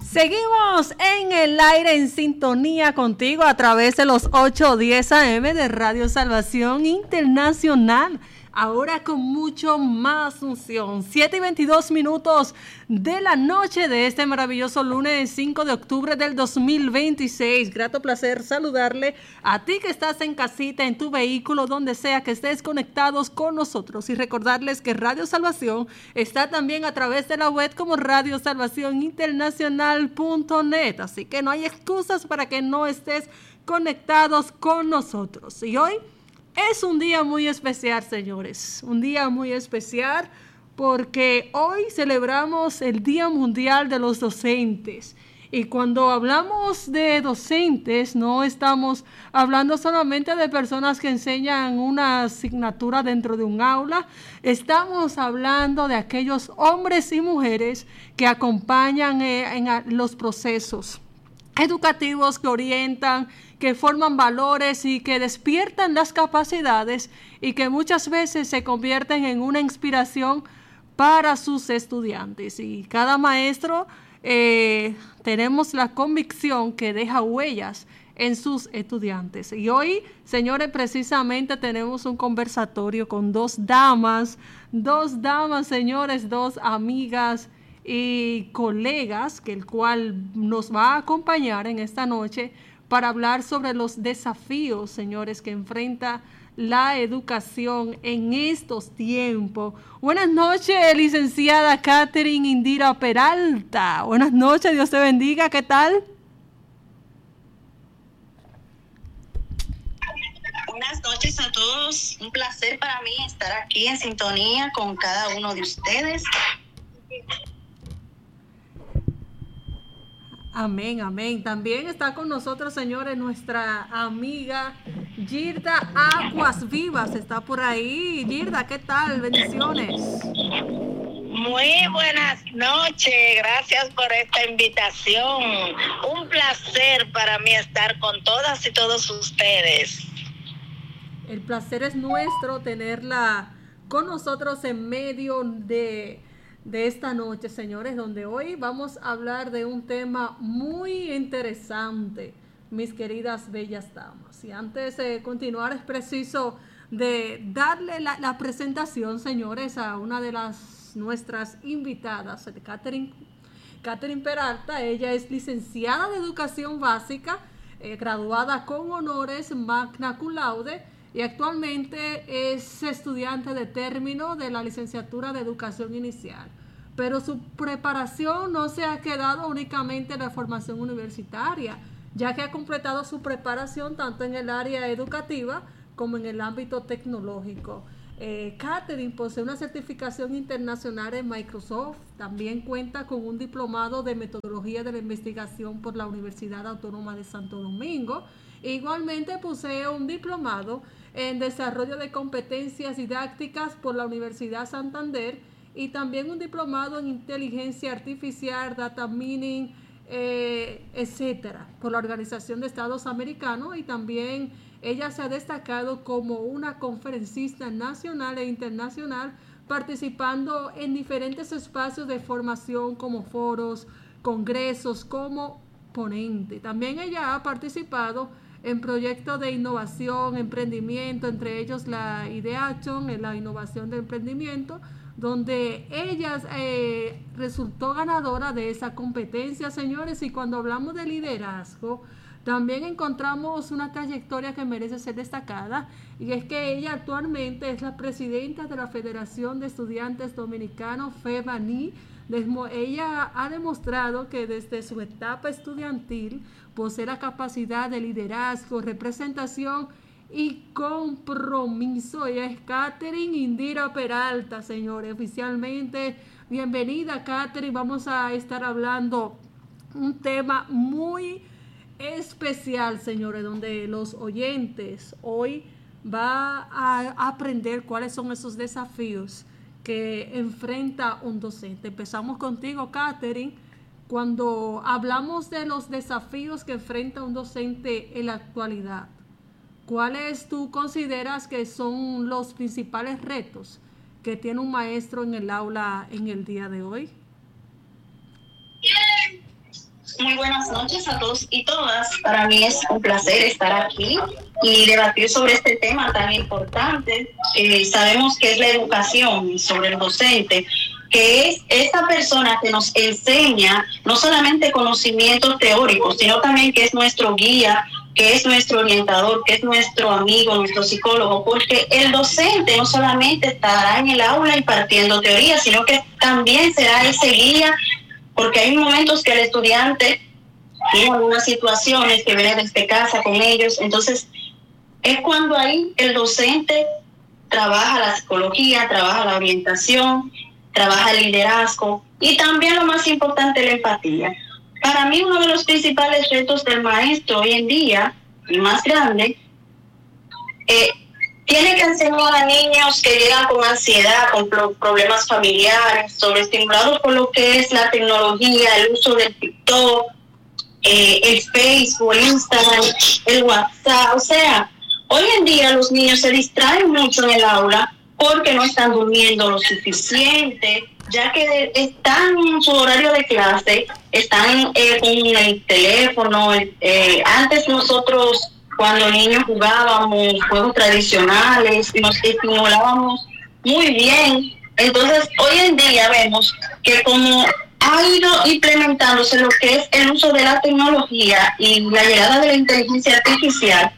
Seguimos en el aire en sintonía contigo a través de los 8:10 AM de Radio Salvación Internacional. Ahora con mucho más unción. 7:22 de la noche de este maravilloso lunes 5 de octubre del 2026. Grato placer saludarle a ti que estás en casita, en tu vehículo, donde sea que estés conectados con nosotros. Y recordarles que Radio Salvación está también a través de la web como radiosalvacioninternacional.net. Así que no hay excusas para que no estés conectados con nosotros. Y hoy es un día muy especial, señores, un día muy especial porque hoy celebramos el Día Mundial de los Docentes. Y cuando hablamos de docentes, no estamos hablando solamente de personas que enseñan una asignatura dentro de un aula, estamos hablando de aquellos hombres y mujeres que acompañan en los procesos educativos, que orientan, que forman valores y que despiertan las capacidades y que muchas veces se convierten en una inspiración para sus estudiantes. Y cada maestro tenemos la convicción que deja huellas en sus estudiantes. Y hoy, señores, precisamente tenemos un conversatorio con dos damas, señores, dos amigas y colegas, que el cual nos va a acompañar en esta noche para hablar sobre los desafíos, señores, que enfrenta la educación en estos tiempos. Buenas noches, licenciada Catherine Indira Peralta. Buenas noches, Dios te bendiga, ¿qué tal? Buenas noches a todos, un placer para mí estar aquí en sintonía con cada uno de ustedes. Amén, amén. También está con nosotros, señores, nuestra amiga Girda Aguas Vivas. Está por ahí. Girda, ¿qué tal? Bendiciones. Muy buenas noches. Gracias por esta invitación. Un placer para mí estar con todas y todos ustedes. El placer es nuestro tenerla con nosotros en medio de esta noche, señores, donde hoy vamos a hablar de un tema muy interesante, mis queridas bellas damas. Y antes de continuar, es preciso de darle la presentación, señores, a una de nuestras invitadas, Catherine Peralta. Ella es licenciada de Educación Básica, graduada con honores magna cum laude, y actualmente es estudiante de término de la licenciatura de Educación Inicial. Pero su preparación no se ha quedado únicamente en la formación universitaria, ya que ha completado su preparación tanto en el área educativa como en el ámbito tecnológico. Catherine posee una certificación internacional en Microsoft, también cuenta con un diplomado de metodología de la investigación por la Universidad Autónoma de Santo Domingo. Igualmente posee un diplomado en desarrollo de competencias didácticas por la Universidad Santander y también un diplomado en inteligencia artificial, data mining, etcétera, por la Organización de Estados Americanos. Y también ella se ha destacado como una conferencista nacional e internacional, participando en diferentes espacios de formación como foros, congresos, como ponente. También ella ha participado en proyectos de innovación, emprendimiento, entre ellos la Ideation, en la innovación de emprendimiento, donde ella resultó ganadora de esa competencia, señores. Y cuando hablamos de liderazgo, también encontramos una trayectoria que merece ser destacada, y es que ella actualmente es la presidenta de la Federación de Estudiantes Dominicanos, FEBANI. Ella ha demostrado que desde su etapa estudiantil posee la capacidad de liderazgo, representación y compromiso. Ella es Catherine Indira Peralta, señores, oficialmente. Bienvenida, Catherine. Vamos a estar hablando un tema muy especial, señores, donde los oyentes hoy va a aprender cuáles son esos desafíos que enfrenta un docente. Empezamos contigo, Catherine. Cuando hablamos de los desafíos que enfrenta un docente en la actualidad, ¿cuáles tú consideras que son los principales retos que tiene un maestro en el aula en el día de hoy? muy buenas noches a todos y todas. Para mí es un placer estar aquí y debatir sobre este tema tan importante. Sabemos que es la educación sobre el docente, que es esta persona que nos enseña no solamente conocimientos teóricos, sino también que es nuestro guía, que es nuestro orientador, que es nuestro amigo, nuestro psicólogo, porque el docente no solamente estará en el aula impartiendo teoría, sino que también será ese guía, porque hay momentos que el estudiante tiene algunas situaciones que viene desde casa con ellos, entonces es cuando ahí el docente trabaja la psicología, trabaja la orientación, trabaja el liderazgo y también lo más importante, la empatía. Para mí uno de los principales retos del maestro hoy en día, el más grande, tiene que enseñar a niños que llegan con ansiedad, con problemas familiares, sobreestimulados por lo que es la tecnología, el uso del TikTok, el Facebook, el Instagram, el WhatsApp. O sea, hoy en día los niños se distraen mucho en el aula porque no están durmiendo lo suficiente, ya que están en su horario de clase, están con el teléfono. Antes nosotros, cuando niños jugábamos juegos tradicionales y nos estimulábamos muy bien. Entonces, hoy en día vemos que como ha ido implementándose lo que es el uso de la tecnología y la llegada de la inteligencia artificial,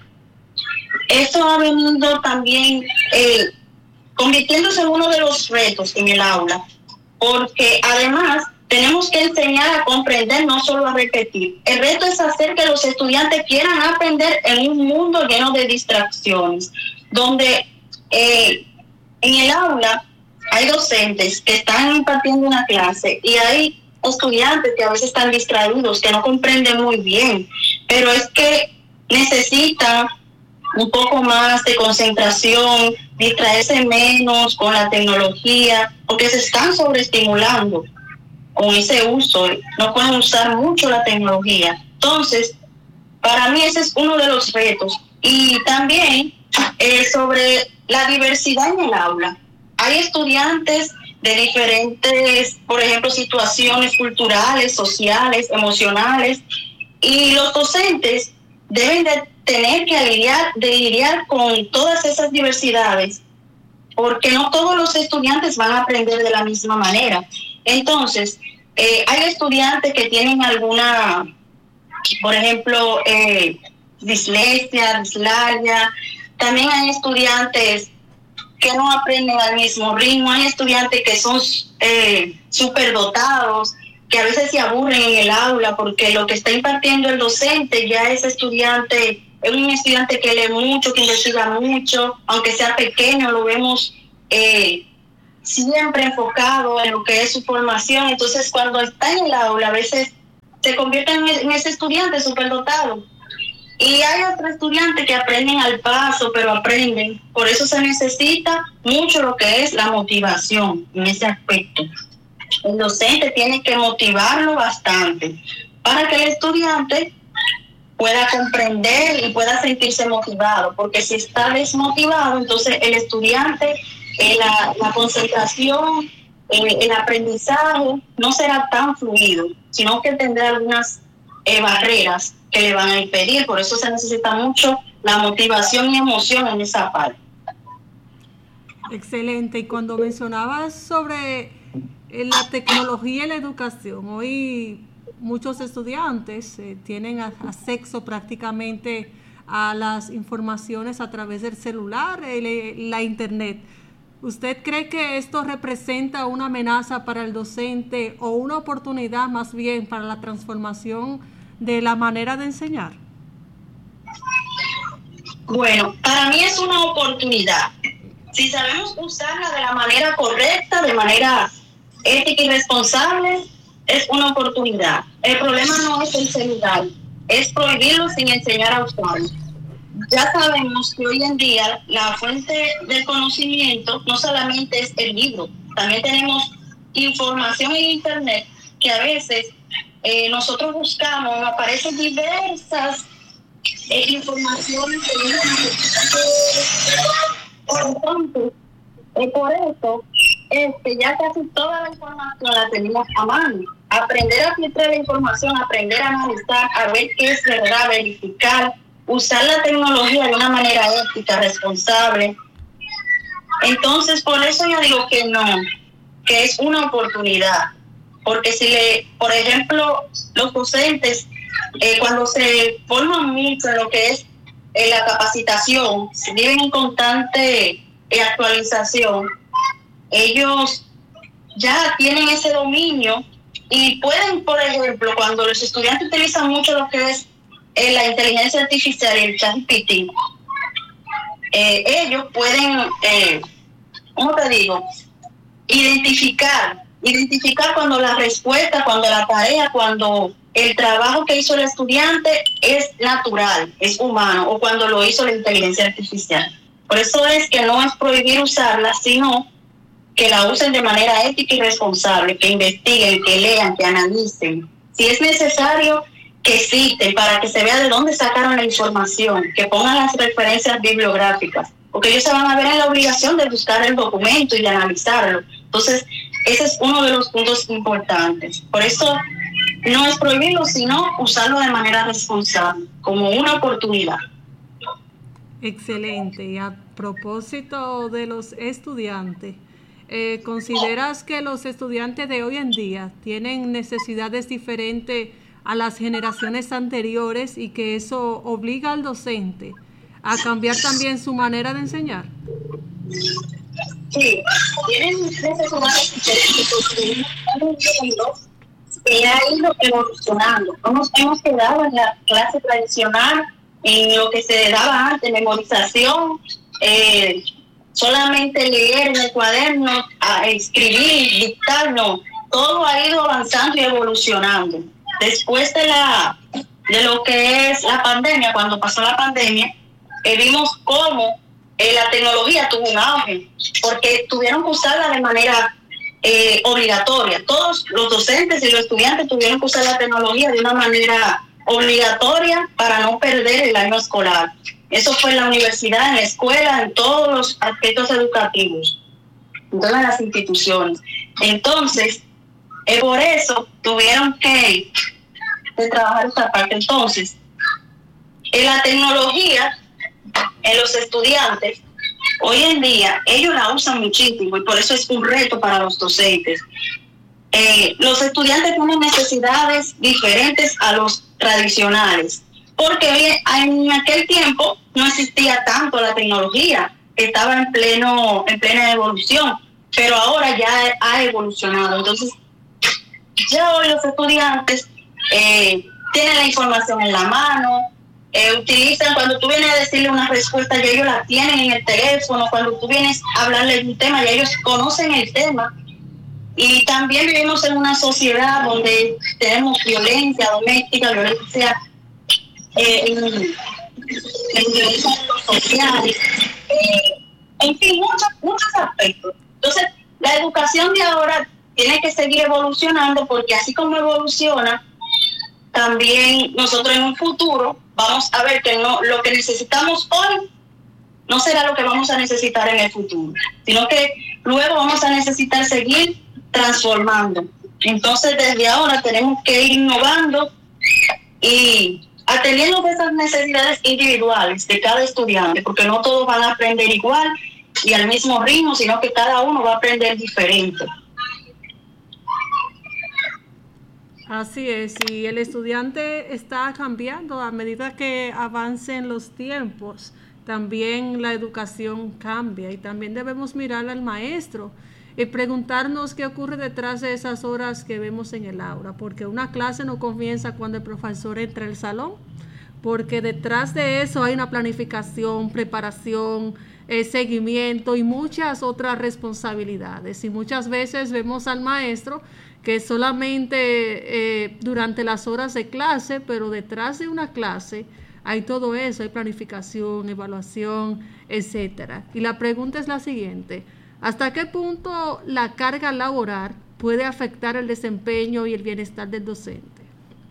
eso ha venido también convirtiéndose en uno de los retos en el aula, porque además tenemos que enseñar a comprender, no solo a repetir. El reto es hacer que los estudiantes quieran aprender en un mundo lleno de distracciones, donde en el aula hay docentes que están impartiendo una clase y hay estudiantes que a veces están distraídos, que no comprenden muy bien, pero es que necesitan un poco más de concentración, distraerse menos con la tecnología, porque se están sobreestimulando con ese uso, no pueden usar mucho la tecnología. Entonces, para mí ese es uno de los retos. Y también sobre la diversidad en el aula. Hay estudiantes de diferentes, por ejemplo, situaciones culturales, sociales, emocionales, y los docentes deben de tener que lidiar con todas esas diversidades, porque no todos los estudiantes van a aprender de la misma manera. Entonces, hay estudiantes que tienen alguna, por ejemplo, dislexia, dislalia. También hay estudiantes que no aprenden al mismo ritmo. Hay estudiantes que son superdotados, que a veces se aburren en el aula porque lo que está impartiendo el docente ya es estudiante. Es un estudiante que lee mucho, que investiga mucho, aunque sea pequeño, lo vemos siempre enfocado en lo que es su formación. Entonces, cuando está en el aula, a veces se convierte en ese estudiante superdotado. Y hay otros estudiantes que aprenden al paso, pero aprenden. Por eso se necesita mucho lo que es la motivación en ese aspecto. El docente tiene que motivarlo bastante para que el estudiante pueda comprender y pueda sentirse motivado, porque si está desmotivado, entonces el estudiante, la concentración, el aprendizaje no será tan fluido, sino que tendrá algunas barreras que le van a impedir. Por eso se necesita mucho la motivación y emoción en esa parte. Excelente. Y cuando mencionabas sobre la tecnología y la educación, hoy muchos estudiantes tienen acceso prácticamente a las informaciones a través del celular, la internet. ¿Usted cree que esto representa una amenaza para el docente o una oportunidad más bien para la transformación de la manera de enseñar? Bueno, para mí es una oportunidad. Si sabemos usarla de la manera correcta, de manera ética y responsable, es una oportunidad. El problema no es el celular, es prohibirlo sin enseñar a usarlo. Ya sabemos que hoy en día la fuente del conocimiento no solamente es el libro, también tenemos información en internet que a veces nosotros buscamos, aparecen diversas informaciones. Por eso ya casi toda la información la tenemos a mano. aprender a filtrar la información, aprender a analizar, a ver qué es verdad, verificar, usar la tecnología de una manera ética, responsable. Entonces, por eso yo digo que no, que es una oportunidad. Porque por ejemplo, los docentes, cuando se forman mucho en lo que es la capacitación, viven en constante actualización, ellos ya tienen ese dominio y pueden, por ejemplo, cuando los estudiantes utilizan mucho lo que es la inteligencia artificial y el ChatGPT, ellos pueden, ¿cómo te digo? Identificar cuando la respuesta, cuando la tarea, cuando el trabajo que hizo el estudiante es natural, es humano, o cuando lo hizo la inteligencia artificial. Por eso es que no es prohibir usarla, sino que la usen de manera ética y responsable, que investiguen, que lean, que analicen. Si es necesario, que citen para que se vea de dónde sacaron la información, que pongan las referencias bibliográficas, porque ellos se van a ver en la obligación de buscar el documento y de analizarlo. Entonces, ese es uno de los puntos importantes. Por eso no es prohibirlo, sino usarlo de manera responsable, como una oportunidad. Excelente. Y a propósito de los estudiantes, ¿consideras que los estudiantes de hoy en día tienen necesidades diferentes a las generaciones anteriores y que eso obliga al docente a cambiar también su manera de enseñar? Sí, tienen necesidades diferentes porque un mundo que ha ido evolucionando. No nos hemos quedado en la clase tradicional, en lo que se daba antes, memorización, solamente leer en el cuaderno, a escribir, dictar, no. Todo ha ido avanzando y evolucionando. Después de lo que es la pandemia, cuando pasó la pandemia, vimos cómo la tecnología tuvo un auge, porque tuvieron que usarla de manera obligatoria. Todos los docentes y los estudiantes tuvieron que usar la tecnología de una manera obligatoria para no perder el año escolar. Eso fue en la universidad, en la escuela, en todos los aspectos educativos, en todas las instituciones. Entonces, por eso tuvieron que trabajar esta parte. Entonces, en la tecnología, en los estudiantes, hoy en día, ellos la usan muchísimo y por eso es un reto para los docentes. Los estudiantes tienen necesidades diferentes a los tradicionales, porque en aquel tiempo no existía tanto la tecnología, estaba en plena evolución, pero ahora ya ha evolucionado. Entonces, ya hoy los estudiantes tienen la información en la mano, utilizan, cuando tú vienes a decirle una respuesta, ya ellos la tienen en el teléfono, cuando tú vienes a hablarle de un tema, ya ellos conocen el tema. Y también vivimos en una sociedad donde tenemos violencia doméstica, violencia en violencia social, en fin, muchos aspectos. Entonces, la educación de ahora tiene que seguir evolucionando, porque así como evoluciona, también nosotros en un futuro vamos a ver que no, lo que necesitamos hoy no será lo que vamos a necesitar en el futuro, sino que luego vamos a necesitar seguir transformando. Entonces, desde ahora tenemos que ir innovando y atendiendo esas necesidades individuales de cada estudiante, porque no todos van a aprender igual y al mismo ritmo, sino que cada uno va a aprender diferente. Así es, y el estudiante está cambiando a medida que avancen los tiempos. También la educación cambia y también debemos mirar al maestro y preguntarnos qué ocurre detrás de esas horas que vemos en el aula, porque una clase no comienza cuando el profesor entra al salón, porque detrás de eso hay una planificación, preparación, seguimiento y muchas otras responsabilidades. Y muchas veces vemos al maestro que solamente durante las horas de clase, pero detrás de una clase hay todo eso, hay planificación, evaluación, etcétera. Y la pregunta es la siguiente: ¿hasta qué punto la carga laboral puede afectar el desempeño y el bienestar del docente?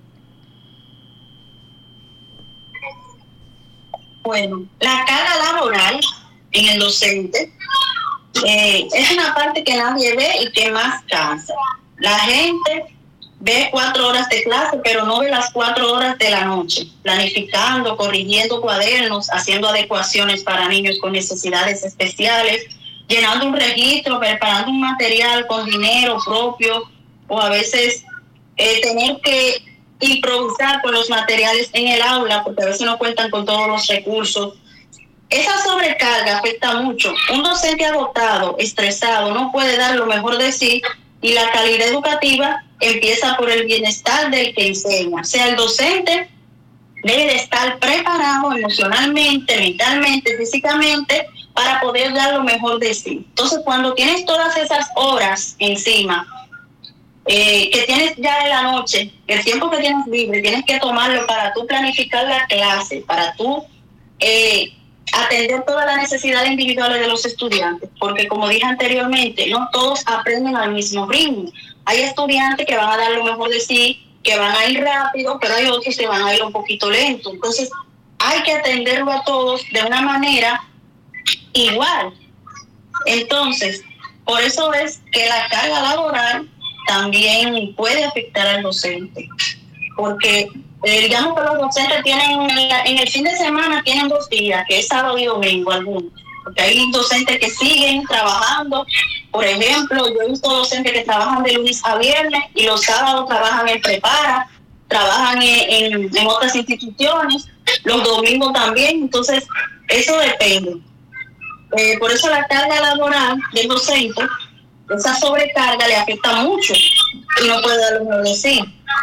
Bueno, la carga laboral en el docente es una parte que nadie ve y que más cansa. La gente ve 4 horas de clase, pero no ve las 4 horas de la noche, planificando, corrigiendo cuadernos, haciendo adecuaciones para niños con necesidades especiales, llenando un registro, preparando un material con dinero propio, o a veces tener que improvisar con los materiales en el aula, porque a veces no cuentan con todos los recursos. Esa sobrecarga afecta mucho. Un docente agotado, estresado, no puede dar lo mejor de sí, y la calidad educativa empieza por el bienestar del que enseña. O sea, el docente debe de estar preparado emocionalmente, mentalmente, físicamente, para poder dar lo mejor de sí. Entonces, cuando tienes todas esas horas encima, que tienes ya en la noche, el tiempo que tienes libre, tienes que tomarlo para tú planificar la clase, para tú atender todas las necesidades individuales de los estudiantes, porque como dije anteriormente, no todos aprenden al mismo ritmo. Hay estudiantes que van a dar lo mejor de sí, que van a ir rápido, pero hay otros que van a ir un poquito lento. Entonces, hay que atenderlo a todos de una manera igual. Entonces, por eso es que la carga laboral también puede afectar al docente, porque digamos que los docentes tienen en el fin de semana tienen 2 días, que es sábado y domingo algunos, porque hay docentes que siguen trabajando. Por ejemplo, yo he visto docentes que trabajan de lunes a viernes y los sábados trabajan en Prepara, trabajan en otras instituciones, los domingos también. Entonces, eso depende. Por eso la carga laboral del docente, esa sobrecarga le afecta mucho y no puede dar lo mejor de sí.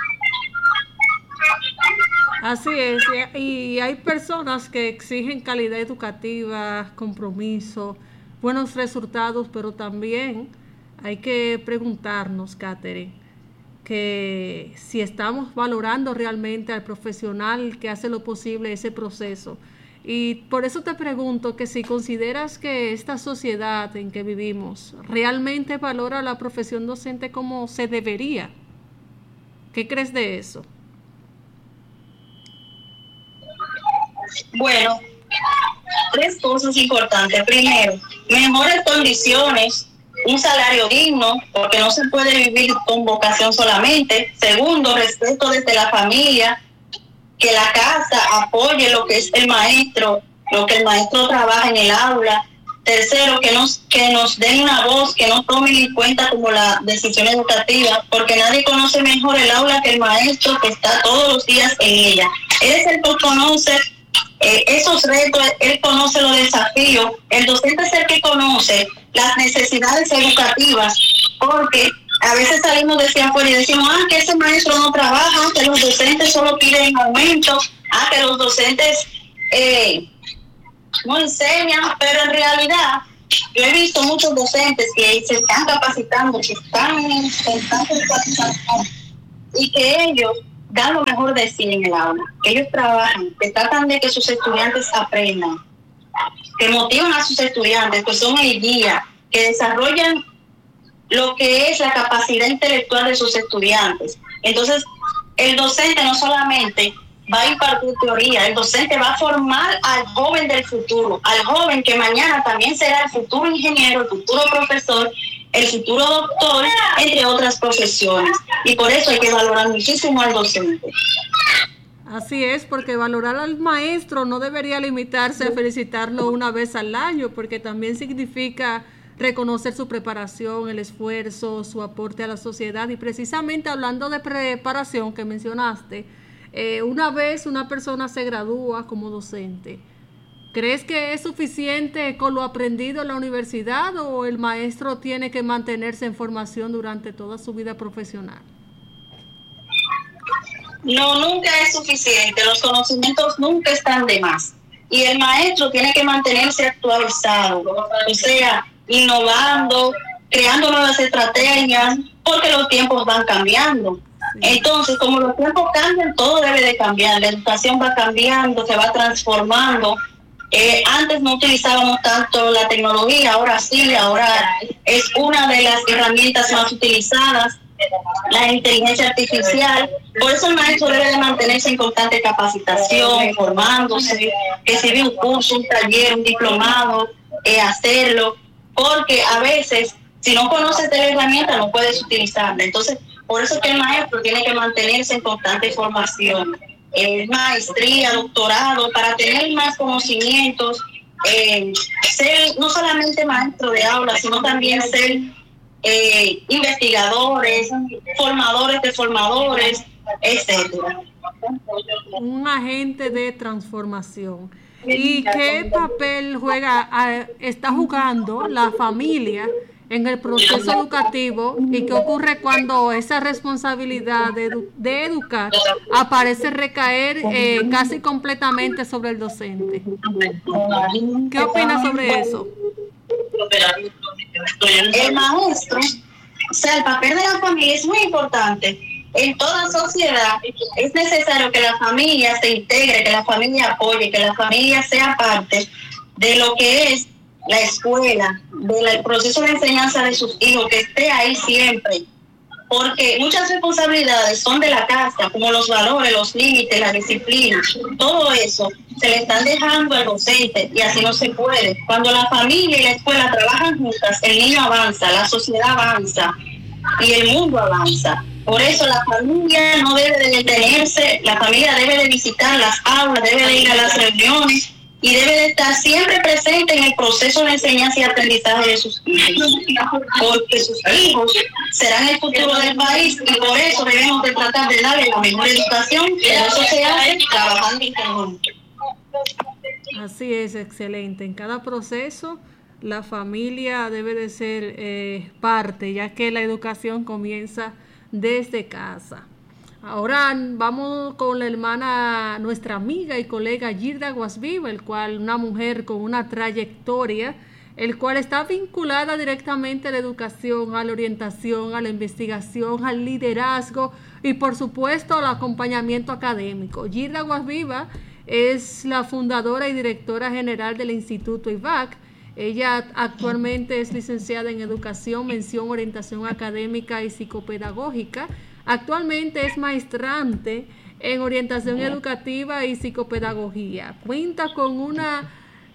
Así es, y hay personas que exigen calidad educativa, compromiso, buenos resultados, pero también hay que preguntarnos, Catherine, que si estamos valorando realmente al profesional que hace lo posible ese proceso. Y por eso te pregunto que si consideras que esta sociedad en que vivimos realmente valora la profesión docente como se debería. ¿Qué crees de eso? Bueno, 3 cosas importantes. Primero, mejores condiciones, un salario digno, porque no se puede vivir con vocación solamente. Segundo, respeto desde la familia, que la casa apoye lo que es el maestro, lo que el maestro trabaja en el aula. Tercero, que nos den una voz, que no tomen en cuenta como la decisión educativa, porque nadie conoce mejor el aula que el maestro que está todos los días en ella. Él es el que conoce esos retos, él conoce los desafíos. El docente es el que conoce las necesidades educativas, porque a veces salimos de afuera y decimos, que ese maestro no trabaja, que los docentes solo piden aumentos, que los docentes no enseñan, pero en realidad yo he visto muchos docentes que se están capacitando, que están capacitando y que ellos dan lo mejor de sí en el aula, que ellos trabajan, que tratan de que sus estudiantes aprendan, que motivan a sus estudiantes, que son el guía, que desarrollan lo que es la capacidad intelectual de sus estudiantes. Entonces, el docente no solamente va a impartir teoría, el docente va a formar al joven del futuro, al joven que mañana también será el futuro ingeniero, el futuro profesor, el futuro doctor, entre otras profesiones. Y por eso hay que valorar muchísimo al docente. Así es, porque valorar al maestro no debería limitarse a felicitarlo una vez al año, porque también significa reconocer su preparación, el esfuerzo, su aporte a la sociedad. Y precisamente hablando de preparación que mencionaste, una vez una persona se gradúa como docente, ¿crees que es suficiente con lo aprendido en la universidad o el maestro tiene que mantenerse en formación durante toda su vida profesional? No, nunca es suficiente. Los conocimientos nunca están de más. Y el maestro tiene que mantenerse actualizado, o sea, innovando, creando nuevas estrategias, porque los tiempos van cambiando. Entonces, como los tiempos cambian, todo debe de cambiar. La educación va cambiando, se va transformando. Antes no utilizábamos tanto la tecnología, ahora sí, ahora es una de las herramientas más utilizadas, la inteligencia artificial. Por eso el maestro debe de mantenerse en constante capacitación, formándose, que si ve un curso, un taller, un diplomado, hacerlo, porque a veces, si no conoces de la herramienta, no puedes utilizarla. Entonces, Por eso que el maestro tiene que mantenerse en constante formación, maestría, doctorado, para tener más conocimientos, ser no solamente maestro de aula, sino también ser investigadores, formadores de formadores, etcétera. Un agente de transformación. ¿Y qué papel está jugando la familia en el proceso educativo, y qué ocurre cuando esa responsabilidad de educar parece recaer casi completamente sobre el docente? ¿Qué opinas sobre eso? El maestro, o sea, el papel de la familia es muy importante. En toda sociedad es necesario que la familia se integre, que la familia apoye, que la familia sea parte de lo que es la escuela, del proceso de enseñanza de sus hijos, que esté ahí siempre. Porque muchas responsabilidades son de la casa, como los valores, los límites, la disciplina. Todo eso se le están dejando al docente, y así no se puede. Cuando la familia y la escuela trabajan juntas, el niño avanza, la sociedad avanza y el mundo avanza. Por eso la familia no debe de detenerse, la familia debe de visitar las aulas, debe de ir a las reuniones y debe de estar siempre presente en el proceso de enseñanza y aprendizaje de sus hijos, porque sus hijos serán el futuro del país, y por eso debemos de tratar de darle la mejor educación, y eso se hace trabajando en conjunto. Así es, excelente. En cada proceso la familia debe de ser parte, ya que la educación comienza desde casa. Ahora vamos con la hermana, nuestra amiga y colega Yirda Guasviva, una mujer con una trayectoria, el cual está vinculada directamente a la educación, a la orientación, a la investigación, al liderazgo y por supuesto al acompañamiento académico. Yirda Guasviva es la fundadora y directora general del Instituto IVAC. Ella actualmente es licenciada en Educación, mención Orientación Académica y Psicopedagógica. Actualmente es maestrante en Orientación Educativa y Psicopedagogía. Cuenta con una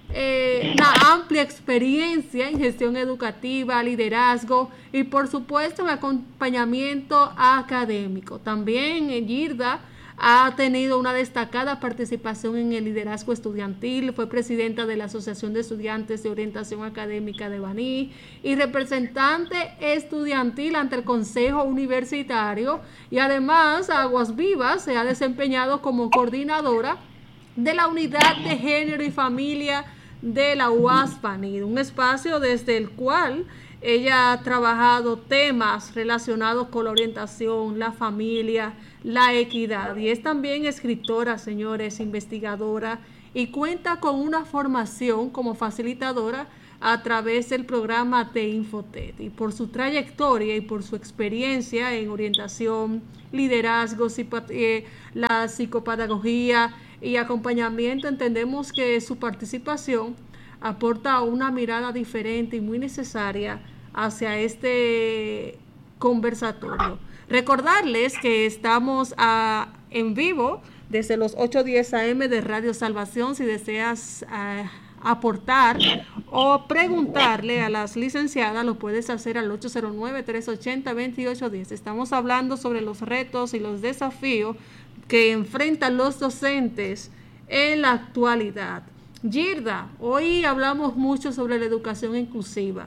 amplia experiencia en gestión educativa, liderazgo y por supuesto en acompañamiento académico. También Yirda ha tenido una destacada participación en el liderazgo estudiantil, fue presidenta de la Asociación de Estudiantes de Orientación Académica de Baní y representante estudiantil ante el Consejo Universitario, y además Aguas Vivas se ha desempeñado como coordinadora de la Unidad de Género y Familia de la UAS Baní, un espacio desde el cual ella ha trabajado temas relacionados con la orientación, la familia, la equidad, y es también escritora, señores, investigadora, y cuenta con una formación como facilitadora a través del programa de Infotet. Y por su trayectoria y por su experiencia en orientación, liderazgo, la psicopedagogía y acompañamiento, entendemos que su participación aporta una mirada diferente y muy necesaria hacia este conversatorio. Recordarles que estamos en vivo desde los 8:10 AM de Radio Salvación. Si deseas aportar o preguntarle a las licenciadas, lo puedes hacer al 809-380-2810. Estamos hablando sobre los retos y los desafíos que enfrentan los docentes en la actualidad. Yirda, hoy hablamos mucho sobre la educación inclusiva.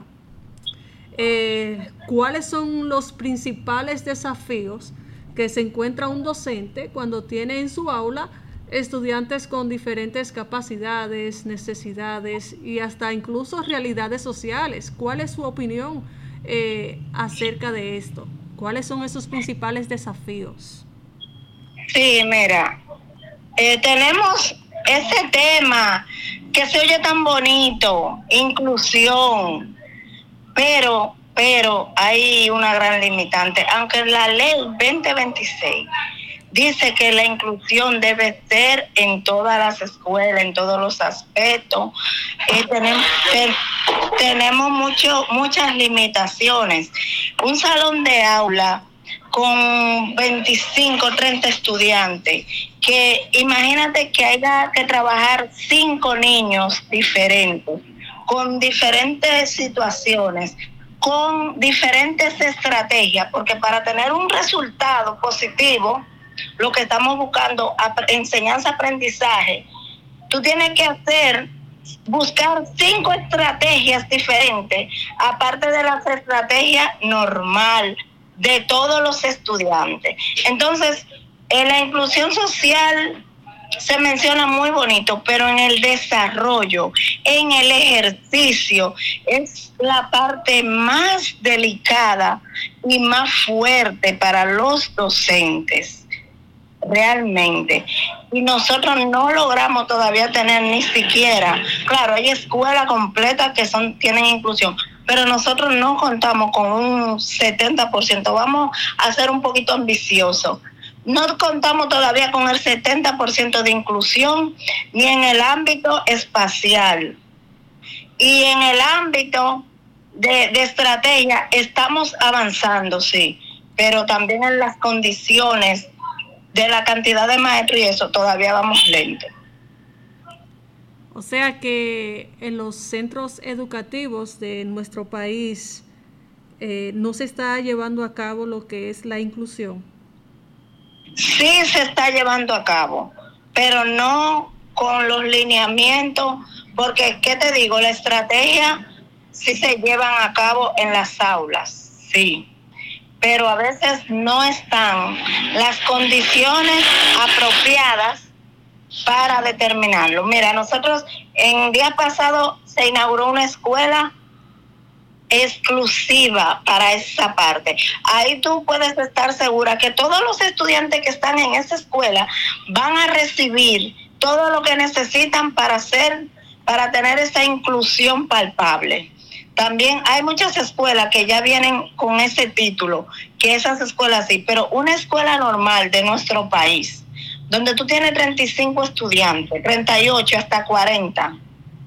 ¿Cuáles son los principales desafíos que se encuentra un docente cuando tiene en su aula estudiantes con diferentes capacidades, necesidades y hasta incluso realidades sociales? ¿Cuál es su opinión acerca de esto? ¿Cuáles son esos principales desafíos? Sí, mira, tenemos ese tema que se oye tan bonito, inclusión, pero hay una gran limitante. Aunque la ley 2026 dice que la inclusión debe ser en todas las escuelas, en todos los aspectos, tenemos muchas limitaciones. Un salón de aula con 25, 30 estudiantes, que imagínate que haya que trabajar 5 niños diferentes, con diferentes situaciones, con diferentes estrategias, porque para tener un resultado positivo, lo que estamos buscando, enseñanza-aprendizaje, tú tienes que buscar 5 estrategias diferentes, aparte de la estrategia normal de todos los estudiantes. Entonces, en la inclusión social se menciona muy bonito, pero en el desarrollo, en el ejercicio, es la parte más delicada y más fuerte para los docentes, realmente. Y nosotros no logramos todavía tener ni siquiera, claro, hay escuelas completas que tienen inclusión, pero nosotros no contamos con un 70%. Vamos a ser un poquito ambiciosos. No contamos todavía con el 70% de inclusión, ni en el ámbito espacial. Y en el ámbito de estrategia estamos avanzando, sí, pero también en las condiciones de la cantidad de maestros y eso todavía vamos lento. O sea que en los centros educativos de nuestro país no se está llevando a cabo lo que es la inclusión. Sí se está llevando a cabo, pero no con los lineamientos, porque, ¿qué te digo? La estrategia sí se llevan a cabo en las aulas, sí, pero a veces no están las condiciones apropiadas para determinarlo. Mira, nosotros en día pasado se inauguró una escuela exclusiva para esa parte. Ahí tú puedes estar segura que todos los estudiantes que están en esa escuela van a recibir todo lo que necesitan para tener esa inclusión palpable. También hay muchas escuelas que ya vienen con ese título, que esas escuelas sí, pero una escuela normal de nuestro país, donde tú tienes 35 estudiantes, 38 hasta 40,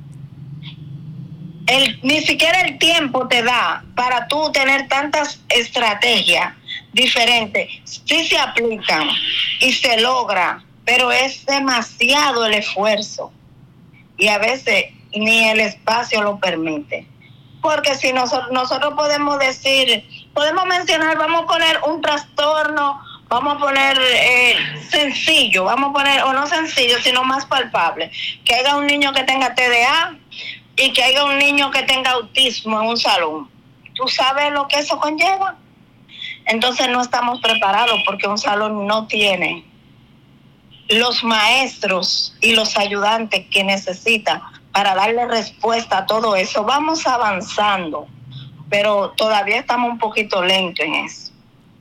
ni siquiera el tiempo te da para tú tener tantas estrategias diferentes. Sí se aplican y se logra, pero es demasiado el esfuerzo y a veces ni el espacio lo permite. Porque si nosotros podemos mencionar, vamos a poner un trastorno, vamos a poner sencillo, vamos a poner, o no sencillo, sino más palpable, que haya un niño que tenga TDA y que haya un niño que tenga autismo en un salón. ¿Tú sabes lo que eso conlleva? Entonces no estamos preparados porque un salón no tiene los maestros y los ayudantes que necesita para darle respuesta a todo eso. Vamos avanzando, pero todavía estamos un poquito lentos en eso.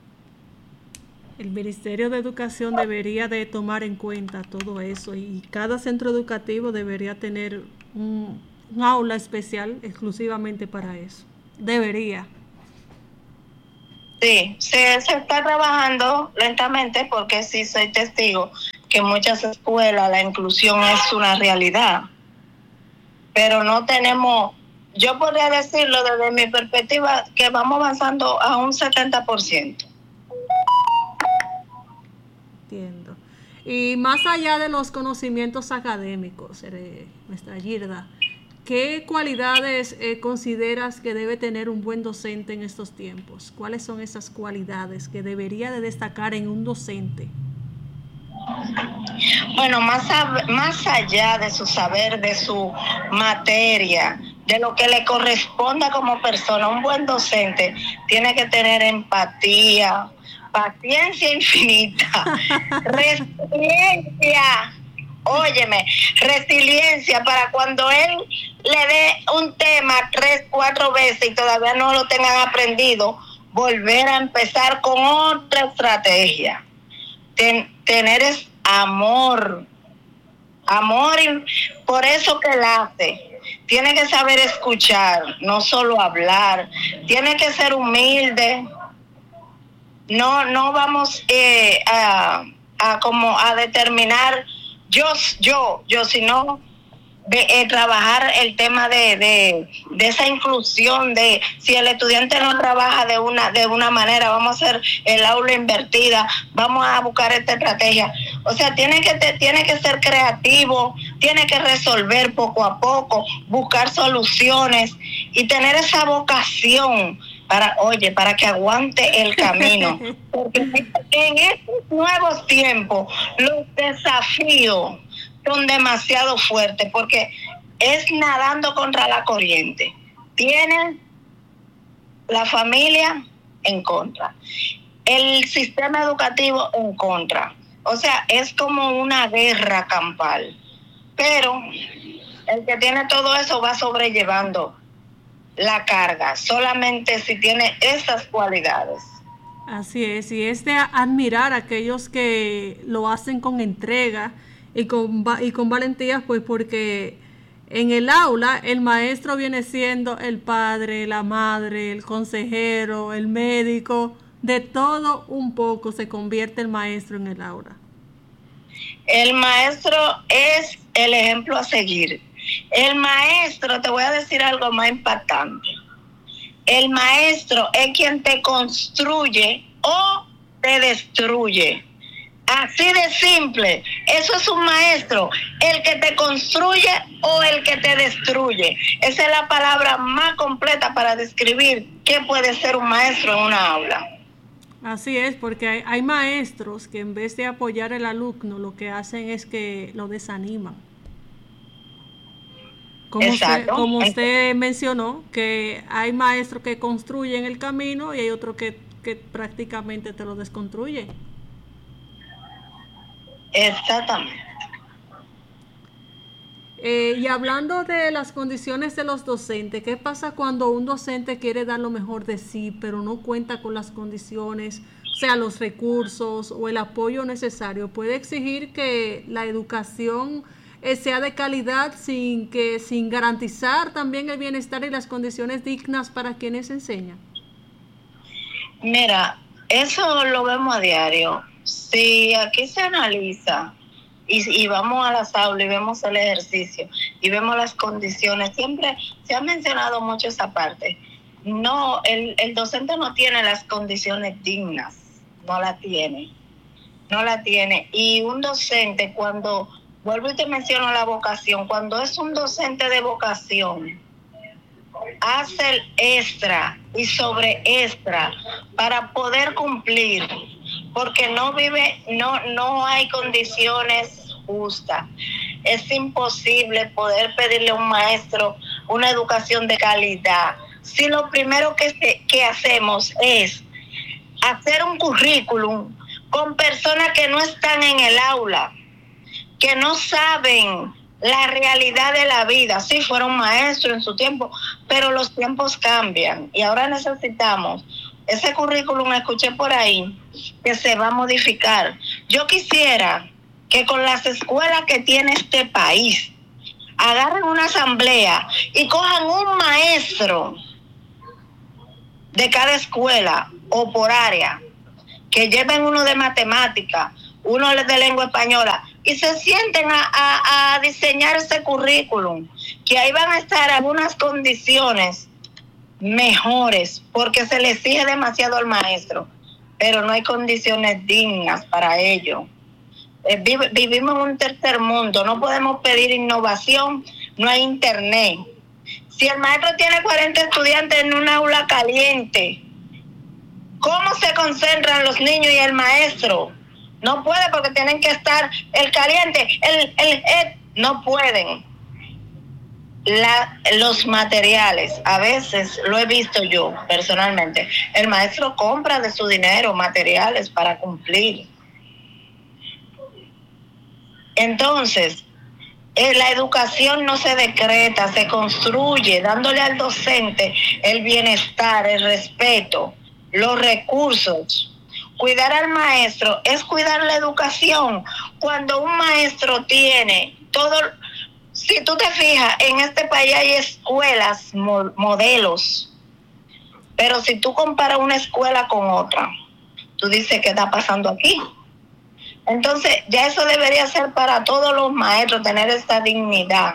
El Ministerio de Educación debería de tomar en cuenta todo eso y cada centro educativo debería tener un aula especial exclusivamente para eso. Debería. Sí, se está trabajando lentamente porque sí soy testigo que en muchas escuelas la inclusión es una realidad. Pero no tenemos, yo podría decirlo desde mi perspectiva, que vamos avanzando a un 70%. Entiendo. Y más allá de los conocimientos académicos, nuestra Girda, ¿qué cualidades consideras que debe tener un buen docente en estos tiempos? ¿Cuáles son esas cualidades que debería de destacar en un docente? Bueno, más allá de su saber, de su materia, de lo que le corresponda como persona, un buen docente tiene que tener empatía, paciencia infinita, resiliencia. Óyeme, resiliencia para cuando él le dé un tema 3, 4 veces y todavía no lo tengan aprendido, volver a empezar con otra estrategia. Tener es amor y por eso que él hace. Tiene que saber escuchar, no solo hablar. Tiene que ser humilde. No vamos a determinar yo, sino trabajar el tema de esa inclusión, de si el estudiante no trabaja de una manera, vamos a hacer el aula invertida, vamos a buscar esta estrategia. O sea, tiene que ser creativo, tiene que resolver poco a poco, buscar soluciones y tener esa vocación para que aguante el camino. Porque en estos nuevos tiempos los desafíos son demasiado fuertes, porque es nadando contra la corriente. Tienen la familia en contra, el sistema educativo en contra. O sea, es como una guerra campal. Pero el que tiene todo eso va sobrellevando la carga, solamente si tiene esas cualidades. Así es, y es de admirar a aquellos que lo hacen con entrega y con valentía, pues porque en el aula el maestro viene siendo el padre, la madre, el consejero, el médico, de todo un poco se convierte el maestro en el aula. El maestro es el ejemplo a seguir. El maestro, te voy a decir algo más impactante. El maestro es quien te construye o te destruye. Así de simple. Eso es un maestro. El que te construye o el que te destruye. Esa es la palabra más completa para describir qué puede ser un maestro en una aula. Así es, porque hay maestros que en vez de apoyar al alumno, lo que hacen es que lo desaniman. Como usted mencionó, que hay maestros que construyen el camino y hay otros que prácticamente te lo desconstruyen. Exactamente. Y hablando de las condiciones de los docentes, ¿qué pasa cuando un docente quiere dar lo mejor de sí, pero no cuenta con las condiciones, o sea, los recursos o el apoyo necesario? ¿Puede exigir que la educación sea de calidad sin garantizar también el bienestar y las condiciones dignas para quienes enseñan? Mira, eso lo vemos a diario. Si aquí se analiza y vamos a las aulas y vemos el ejercicio y vemos las condiciones, siempre se ha mencionado mucho esa parte. No, el docente no tiene las condiciones dignas, no la tiene. Y un docente, cuando, vuelvo y te menciono la vocación, cuando es un docente de vocación, hace el extra y sobre extra para poder cumplir, porque no hay condiciones justas. Es imposible poder pedirle a un maestro una educación de calidad si lo primero que hacemos es hacer un currículum con personas que no están en el aula, que no saben la realidad de la vida. Sí, fueron maestros en su tiempo, pero los tiempos cambian y ahora necesitamos ese currículum. Escuché por ahí que se va a modificar. Yo quisiera que con las escuelas que tiene este país agarren una asamblea y cojan un maestro de cada escuela o por área, que lleven uno de matemática, uno de lengua española, y se sienten a diseñar ese currículum, que ahí van a estar algunas condiciones mejores, porque se le exige demasiado al maestro, pero no hay condiciones dignas para ello. Vivimos en un tercer mundo, no podemos pedir innovación, no hay internet. Si el maestro tiene 40 estudiantes en un aula caliente, ¿cómo se concentran los niños y el maestro? No puede, porque tienen que estar el caliente, no pueden. Los materiales, a veces lo he visto yo personalmente, el maestro compra de su dinero materiales para cumplir. Entonces, la educación no se decreta, se construye dándole al docente el bienestar, el respeto, los recursos. Cuidar al maestro es cuidar la educación. Cuando un maestro tiene todo, si tú te fijas, en este país hay escuelas, modelos, pero si tú comparas una escuela con otra, tú dices, ¿qué está pasando aquí? Entonces, ya eso debería ser para todos los maestros, tener esta dignidad,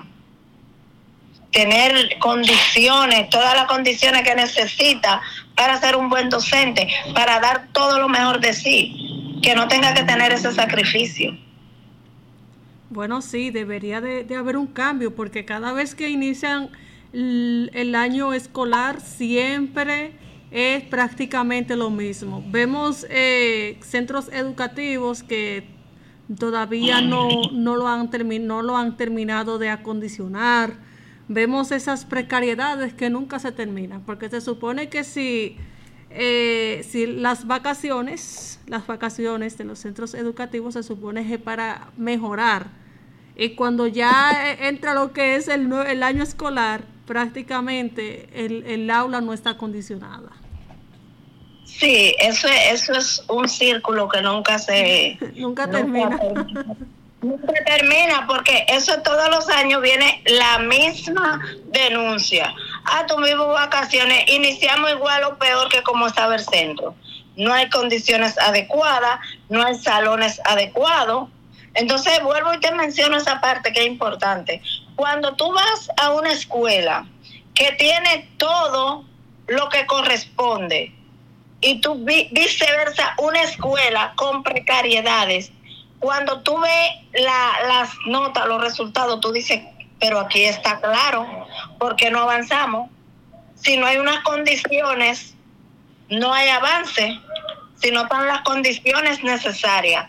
tener condiciones, todas las condiciones que necesita para ser un buen docente, para dar todo lo mejor de sí, que no tenga que tener ese sacrificio. Bueno, sí, debería de haber un cambio, porque cada vez que inician el año escolar siempre es prácticamente lo mismo. Vemos centros educativos que todavía no lo han terminado de acondicionar. Vemos esas precariedades que nunca se terminan, porque se supone que si las vacaciones de los centros educativos se supone que para mejorar, y cuando ya entra lo que es el año escolar, prácticamente el aula no está acondicionada. Sí, eso es un círculo que nunca termina. Nunca termina, porque eso todos los años viene la misma denuncia. Tuvimos vacaciones, iniciamos igual o peor que como estaba el centro. No hay condiciones adecuadas, no hay salones adecuados. Entonces vuelvo y te menciono esa parte que es importante. Cuando tú vas a una escuela que tiene todo lo que corresponde, y tú viceversa, una escuela con precariedades, cuando tú ves las notas, los resultados, tú dices, pero aquí está claro, ¿por qué no avanzamos? Si no hay unas condiciones, no hay avance, si no están las condiciones necesarias.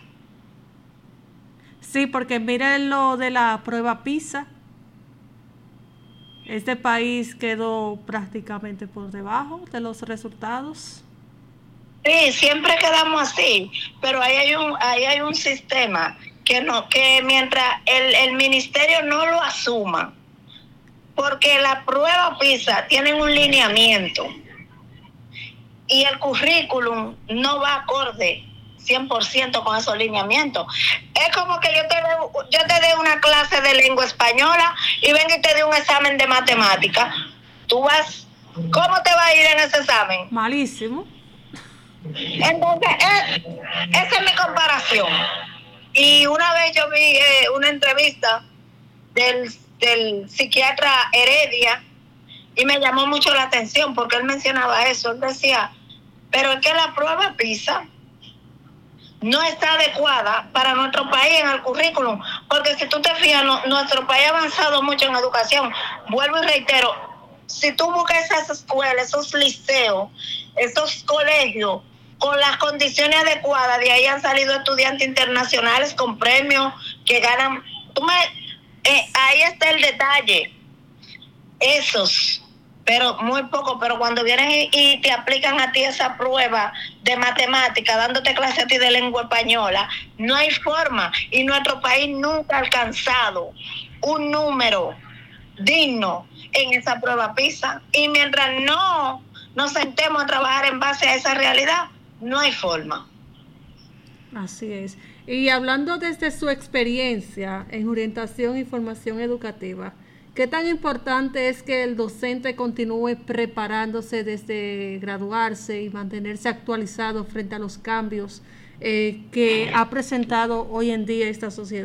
Sí, porque miren lo de la prueba PISA. Este país quedó prácticamente por debajo de los resultados. Sí, siempre quedamos así, pero ahí hay un sistema que mientras el ministerio no lo asuma, porque la prueba PISA tiene un lineamiento y el currículum no va acorde 100% con esos lineamientos. Es como que yo te dé una clase de lengua española y venga y te dé un examen de matemática. ¿Cómo te va a ir en ese examen? Malísimo. Entonces, esa es mi comparación. Y una vez yo vi una entrevista del psiquiatra Heredia y me llamó mucho la atención porque él mencionaba eso. Él decía, pero es que la prueba PISA no está adecuada para nuestro país en el currículum, porque si tú te fijas, nuestro país ha avanzado mucho en educación. Vuelvo y reitero, si tú buscas esas escuelas, esos liceos, esos colegios con las condiciones adecuadas, de ahí han salido estudiantes internacionales con premios que ganan. Ahí está el detalle. Esos, pero muy poco, pero cuando vienen y te aplican a ti esa prueba de matemática, dándote clase a ti de lengua española, no hay forma. Y nuestro país nunca ha alcanzado un número digno en esa prueba PISA. Y mientras no nos sentemos a trabajar en base a esa realidad, no hay forma. Así es. Y hablando desde su experiencia en orientación y formación educativa, ¿qué tan importante es que el docente continúe preparándose desde graduarse y mantenerse actualizado frente a los cambios que ha presentado hoy en día esta sociedad?